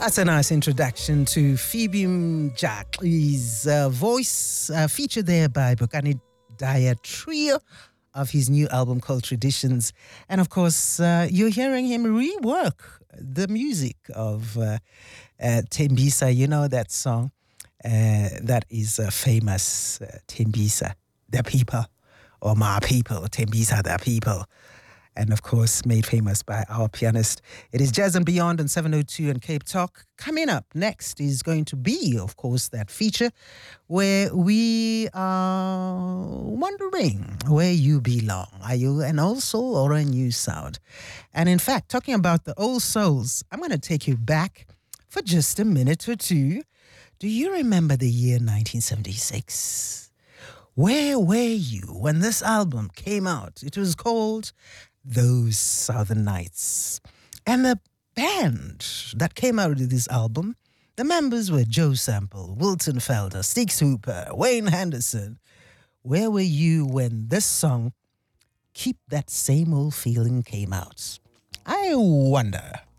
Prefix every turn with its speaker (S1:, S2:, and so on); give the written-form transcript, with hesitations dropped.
S1: That's a nice introduction to Phoebe Mjatli's voice, featured there by Bokani Daya Trio of his new album called Traditions. And of course, you're hearing him rework the music of Tembisa. You know that song that is famous, Tembisa, the people, or my people, Tembisa, the people. And of course, made famous by our pianist. It is Jazz and Beyond on 702 and Cape Talk. Coming up next is going to be, of course, that feature where we are wondering where you belong. Are you an old soul or a new sound? And in fact, talking about the old souls, I'm going to take you back for just a minute or two. Do you remember the year 1976? Where were you when this album came out? It was called Those Southern Nights. And the band that came out with this album, the members were Joe Sample, Wilton Felder, Stix Hooper, Wayne Henderson. Where were you when this song, Keep That Same Old Feeling, came out? I wonder.